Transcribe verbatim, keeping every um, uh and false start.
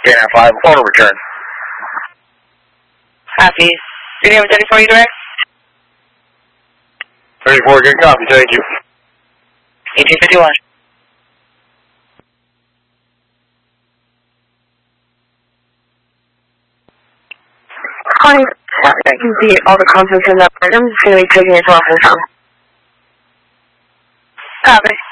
K nine five, phone to return. Copy. Do you have thirty-four you direct? thirty-four, good copy, thank you. eighteen fifty-one. Hi, I can see all the contents in that part. I'm just going to be taking it off this time. Copy.